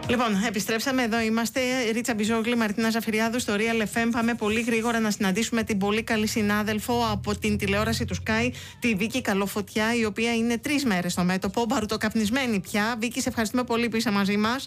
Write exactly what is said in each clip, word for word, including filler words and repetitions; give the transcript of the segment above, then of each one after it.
Λοιπόν, επιστρέψαμε εδώ. Είμαστε. Ρίτσα Μπιζόγλη, Μαρτίνα Ζαφυριάδου στο Real εφ εμ. Πάμε πολύ γρήγορα να συναντήσουμε την πολύ καλή συνάδελφο από την τηλεόραση του Sky, τη Βίκη Καλοφωτιά, η οποία είναι τρεις μέρες στο μέτωπο, μπαρουτοκαπνισμένη πια. Βίκη, σε ευχαριστούμε πολύ που είσαι μαζί μας.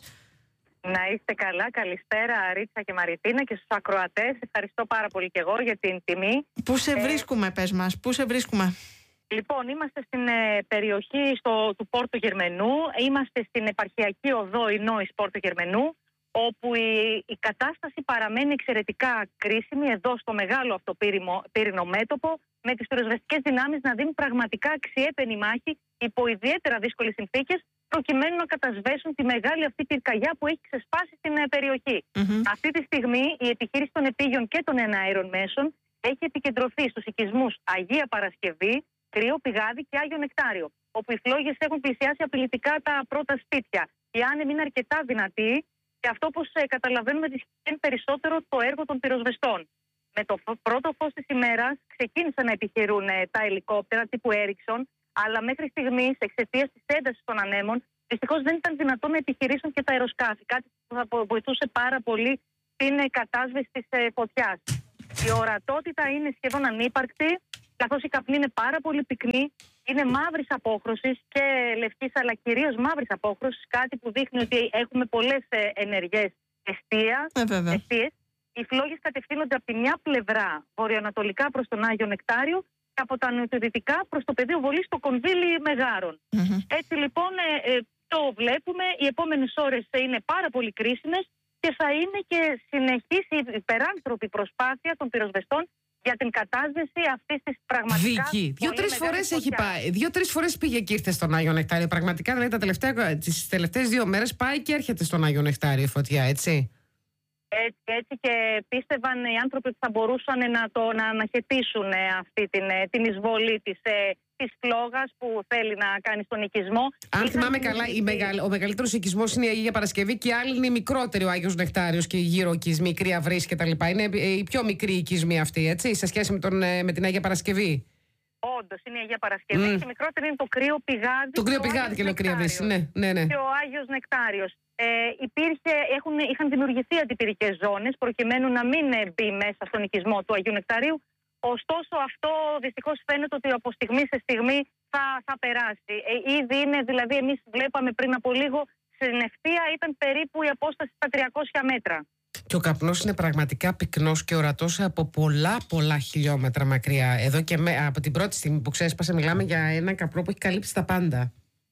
Να είστε καλά. Καλησπέρα, Ρίτσα και Μαρτίνα, και στους ακροατές. Ευχαριστώ πάρα πολύ και εγώ για την τιμή. Πού σε ε... βρίσκουμε, πες μας, πού σε βρίσκουμε? Λοιπόν, είμαστε στην ε, περιοχή στο, του Πόρτο Γερμενού. Είμαστε στην επαρχιακή οδό Ινόης Πόρτο Γερμενού, όπου η, η κατάσταση παραμένει εξαιρετικά κρίσιμη εδώ στο μεγάλο αυτό πύρινο μέτωπο, με τις πυροσβεστικές δυνάμεις να δίνουν πραγματικά αξιέπαινη μάχη υπό ιδιαίτερα δύσκολες συνθήκες, προκειμένου να κατασβέσουν τη μεγάλη αυτή πυρκαγιά που έχει ξεσπάσει στην ε, περιοχή. Mm-hmm. Αυτή τη στιγμή η επιχείρηση των επίγειων και των εναέρων μέσων έχει επικεντρωθεί στους οικισμούς Αγία Παρασκευή, Κρύο Πηγάδι και Άγιο Νεκτάριο, όπου οι φλόγες έχουν πλησιάσει απειλητικά τα πρώτα σπίτια. Οι άνεμοι είναι αρκετά δυνατοί και αυτό, όπως ε, καταλαβαίνουμε, δυσχεραίνει περισσότερο το έργο των πυροσβεστών. Με το πρώτο φως της ημέρας ξεκίνησαν να επιχειρούν ε, τα ελικόπτερα τύπου Ericsson, αλλά μέχρι στιγμής, εξαιτίας της έντασης των ανέμων, δυστυχώς δεν ήταν δυνατόν να επιχειρήσουν και τα αεροσκάφη. Κάτι που θα βοηθούσε πάρα πολύ στην ε, κατάσβεση της ε, φωτιάς. Η ορατότητα είναι σχεδόν ανύπαρκτη, καθώς η καπνή είναι πάρα πολύ πυκνή, είναι μαύρης απόχρωσης και λευκής, αλλά κυρίως μαύρης απόχρωσης, κάτι που δείχνει ότι έχουμε πολλές ε, ενεργές εστία, ε, εστίες. Οι φλόγες κατευθύνονται από τη μια πλευρά βορειοανατολικά προς τον Άγιο Νεκτάριο και από τα νοτιοδυτικά προς το πεδίο βολής στο Κονδύλι Μεγάρων. Mm-hmm. Έτσι λοιπόν ε, ε, το βλέπουμε, οι επόμενες ώρες είναι πάρα πολύ κρίσιμες και θα είναι και συνεχής η υπεράνθρωπη προσπάθεια των πυροσβεστών για την κατάσβεση αυτής της πραγματικά. Βίκη, δύο-τρεις φορές έχει πάει. Δύο-τρεις φορές πήγε και ήρθε στον Άγιο Νεκτάριο. Πραγματικά, δηλαδή, τα τελευταία, τις τελευταίες δύο μέρες πάει και έρχεται στον Άγιο Νεκτάριο η φωτιά, έτσι. Έτσι, έτσι και πίστευαν οι άνθρωποι ότι θα μπορούσαν να, το, να αναχαιτήσουν αυτή την, την εισβολή της, της φλόγας που θέλει να κάνει στον οικισμό. Αν Ήταν θυμάμαι την... καλά, η μεγαλ, ο μεγαλύτερος οικισμός είναι η Αγία Παρασκευή και άλλοι είναι η μικρότερη, ο Άγιος Νεκτάριος και γύρω οικισμοί, Κρύα Βρύση κτλ. Είναι η πιο μικρή οικισμή αυτή, έτσι, σε σχέση με, τον, με την Αγία Παρασκευή. Όντως είναι η Αγία Παρασκευή mm. και μικρότερη είναι το Κρύο Πηγάδι. Το Κρύο Πηγάδι και το Κρύα Βρύση, ναι, ναι, ναι. Και ο Άγιος Νεκτάριος. Ε, υπήρχε, έχουν, είχαν δημιουργηθεί αντιπυρικές ζώνες προκειμένου να μην μπει μέσα στον οικισμό του Αγίου Νεκταρίου. Ωστόσο, αυτό δυστυχώς φαίνεται ότι από στιγμή σε στιγμή θα, θα περάσει. Ε, ήδη είναι, δηλαδή, εμείς βλέπαμε πριν από λίγο, στην ευθεία ήταν περίπου η απόσταση στα τριακόσια μέτρα. Και ο καπνός είναι πραγματικά πυκνός και ορατός από πολλά πολλά χιλιόμετρα μακριά. Εδώ και με, από την πρώτη στιγμή που ξέσπασε, μιλάμε για ένα καπνό που έχει καλύψει τα πάντα.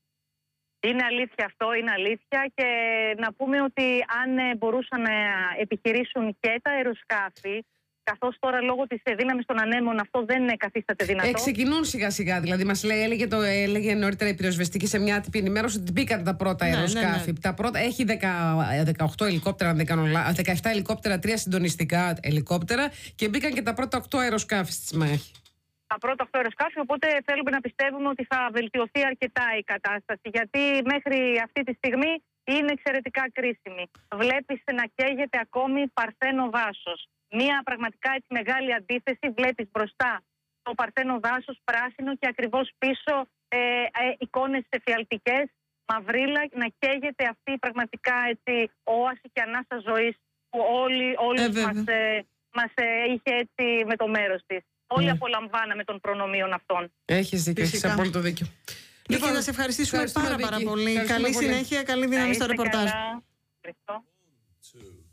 Είναι αλήθεια αυτό, είναι αλήθεια, και να πούμε ότι αν μπορούσαν να επιχειρήσουν και τα αεροσκάφη, καθώς τώρα λόγω της δύναμης των ανέμων αυτό δεν καθίσταται δυνατό. Ε, ξεκινούν σιγά σιγά, δηλαδή μας λέει, έλεγε, το, έλεγε νωρίτερα η πυροσβεστική σε μια άτυπη ενημέρωση ότι μπήκαν τα πρώτα ναι, αεροσκάφη. Ναι, ναι. Τα πρώτα, έχει δεκαοκτώ ελικόπτερα, αν δεν κάνω λάθος, δεκαεπτά ελικόπτερα, τρία συντονιστικά ελικόπτερα και μπήκαν και τα πρώτα οκτώ αεροσκάφη στη μάχη. Τα πρώτα οκτώ αεροσκάφη, οπότε θέλουμε να πιστεύουμε ότι θα βελτιωθεί αρκετά η κατάσταση, γιατί μέχρι αυτή τη στιγμή είναι εξαιρετικά κρίσιμη. Βλέπεις να καίγεται ακόμη Παρθένο δάσος. Μία πραγματικά έτσι μεγάλη αντίθεση. Βλέπεις μπροστά το Παρθένο δάσος πράσινο και ακριβώς πίσω ε, ε, εικόνες εφιαλτικές, μαυρίλα, να καίγεται αυτή πραγματικά έτσι όαση και ανάσα ζωής που όλοι, όλοι ε, μας, ε, μας ε, είχε έτσι με το μέρος της. Όλοι mm. απολαμβάναμε των προνομίων αυτών. Έχεις δίκιο, έχεις απόλυτο δίκιο. Λοιπόν, να σε ευχαριστήσουμε πάρα, πάρα πολύ. Καλή πολύ. συνέχεια, καλή δύναμη στο ρεπορτάζ.